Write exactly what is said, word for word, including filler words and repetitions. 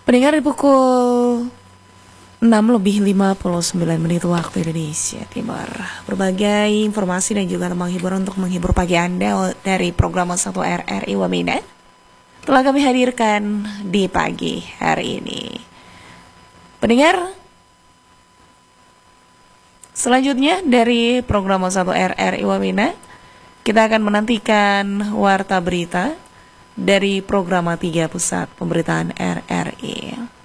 Pendengar di pukul enam lebih lima puluh sembilan menit waktu Indonesia Timur. Berbagai informasi dan juga tembang hiburan untuk menghibur pagi Anda dari program satu R R I Wamena telah kami hadirkan di pagi hari ini. Pendengar, selanjutnya dari program satu R R I Wamena, kita akan menantikan warta berita dari program tiga Pusat Pemberitaan R R I.